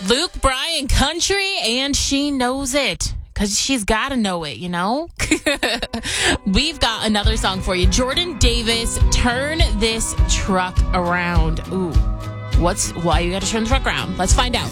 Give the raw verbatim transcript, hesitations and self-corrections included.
Luke Bryan country, and she knows it. Because she's got to know it, you know? We've got another song for you. Jordan Davis, Turn This Truck Around. Ooh, what's why you got to turn the truck around? Let's find out.